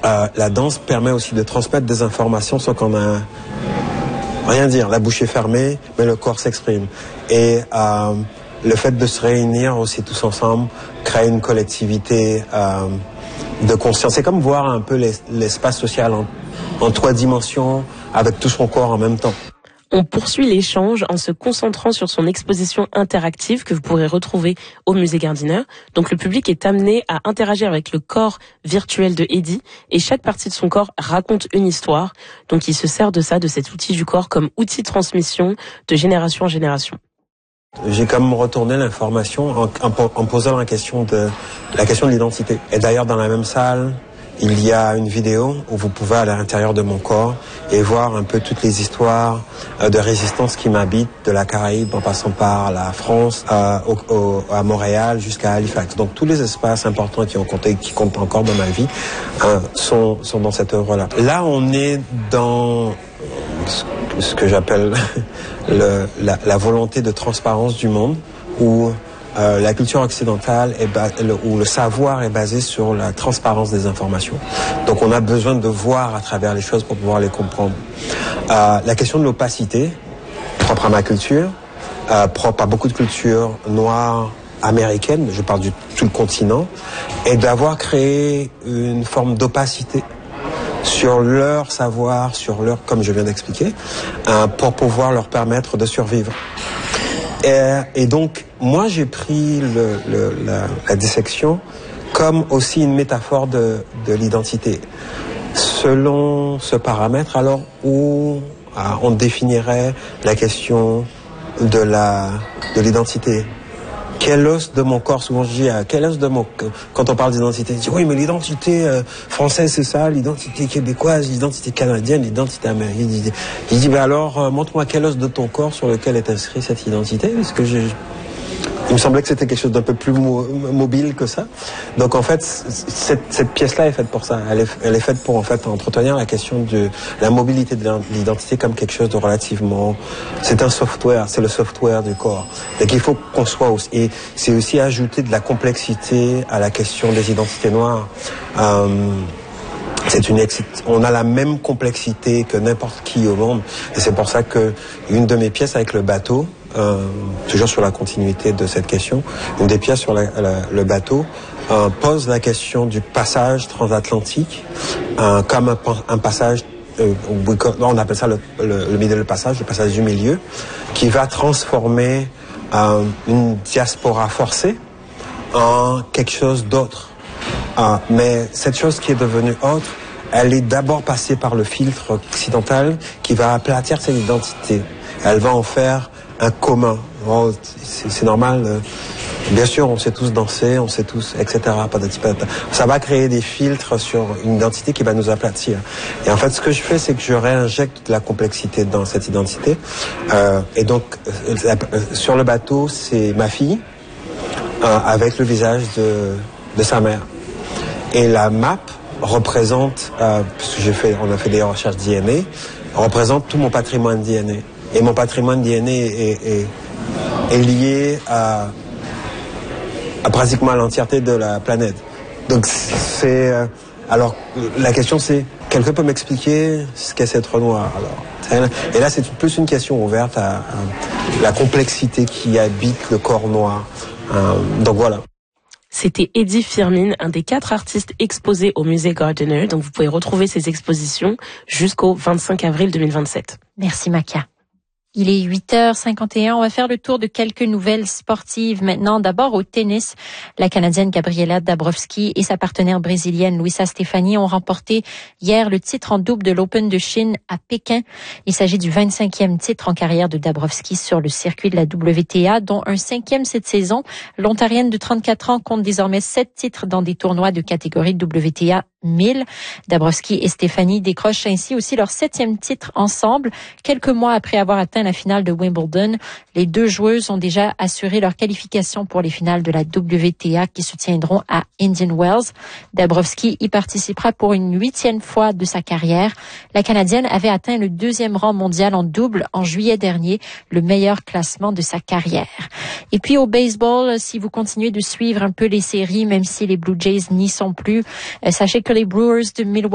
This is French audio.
la danse permet aussi de transmettre des informations sans qu'on a rien dire. La bouche est fermée, mais le corps s'exprime. Et le fait de se réunir aussi tous ensemble crée une collectivité de conscience. C'est comme voir un peu l'espace social en 3 dimensions avec tout son corps en même temps. On poursuit l'échange en se concentrant sur son exposition interactive que vous pourrez retrouver au musée Gardiner. Donc le public est amené à interagir avec le corps virtuel de Eddie et chaque partie de son corps raconte une histoire. Donc il se sert de cet outil du corps comme outil de transmission de génération en génération. J'ai quand même retourné l'information en posant la question de l'identité. Et d'ailleurs dans la même salle, il y a une vidéo où vous pouvez aller à l'intérieur de mon corps et voir un peu toutes les histoires de résistance qui m'habitent, de la Caraïbe en passant par la France, à Montréal jusqu'à Halifax. Donc tous les espaces importants qui comptent encore dans ma vie sont dans cette œuvre-là. Là, on est dans ce que j'appelle la volonté de transparence du monde, où la culture occidentale où le savoir est basé sur la transparence des informations. Donc on a besoin de voir à travers les choses pour pouvoir les comprendre. La question de l'opacité, propre à ma culture, propre à beaucoup de cultures noires américaines, je parle de tout le continent, et d'avoir créé une forme d'opacité sur leur savoir, comme je viens d'expliquer, pour pouvoir leur permettre de survivre. Et donc, moi, j'ai pris la dissection comme aussi une métaphore de l'identité. Selon ce paramètre, alors, où on définirait la question de l'identité. Quel os de mon corps, souvent je dis, quel os de mon corps, quand on parle d'identité, je dis oui, mais l'identité française c'est ça, l'identité québécoise, l'identité canadienne, l'identité américaine. Je dis, ben alors, montre-moi quel os de ton corps sur lequel est inscrite cette identité, parce que il me semblait que c'était quelque chose d'un peu plus mobile que ça. Donc en fait, cette pièce-là est faite pour ça. Elle est faite pour en fait entretenir la question de la mobilité de l'identité comme quelque chose de relativement. C'est un software, c'est le software du corps. Donc il faut qu'on soit aussi. Et c'est aussi ajouter de la complexité à la question des identités noires. On a la même complexité que n'importe qui au monde. Et c'est pour ça que une de mes pièces avec le bateau, toujours sur la continuité de cette question, une des pièces sur le bateau pose la question du passage transatlantique comme un passage, on appelle ça le middle passage, le passage du milieu, qui va transformer une diaspora forcée en quelque chose d'autre. Mais cette chose qui est devenue autre, elle est d'abord passée par le filtre occidental qui va aplatir cette identité. Elle va en faire un commun. Bon, c'est normal. Bien sûr, on sait tous danser, on sait tous, etc. Ça va créer des filtres sur une identité qui va nous aplatir. Et en fait, ce que je fais, c'est que je réinjecte de la complexité dans cette identité. Et donc, sur le bateau, c'est ma fille avec le visage de sa mère. Et la map représente, parce que on a fait des recherches DNA, représente tout mon patrimoine DNA. Et mon patrimoine DNA est lié à pratiquement l'entièreté de la planète. Donc alors la question c'est, quelqu'un peut m'expliquer ce qu'est cette trou noir alors? Et là c'est plus une question ouverte à la complexité qui habite le corps noir. Donc voilà. C'était Eddie Firmin, un des 4 artistes exposés au musée Gardiner. Donc vous pouvez retrouver ces expositions jusqu'au 25 avril 2027. Merci Makia. Il est 8h51. On va faire le tour de quelques nouvelles sportives maintenant. D'abord au tennis. La Canadienne Gabriela Dabrowski et sa partenaire brésilienne Luisa Stefani ont remporté hier le titre en double de l'Open de Chine à Pékin. Il s'agit du 25e titre en carrière de Dabrowski sur le circuit de la WTA, dont un 5e cette saison. L'Ontarienne de 34 ans compte désormais 7 titres dans des tournois de catégorie WTA 1000. Dabrowski et Stefani décrochent ainsi aussi leur 7e titre ensemble. Quelques mois après avoir atteint la finale de Wimbledon, les deux joueuses ont déjà assuré leur qualification pour les finales de la WTA qui se tiendront à Indian Wells. Dabrowski y participera pour une 8e fois de sa carrière. La Canadienne avait atteint le 2e rang mondial en double en juillet dernier, le meilleur classement de sa carrière. Et puis au baseball, si vous continuez de suivre un peu les séries, même si les Blue Jays n'y sont plus, sachez que les Brewers de Milwaukee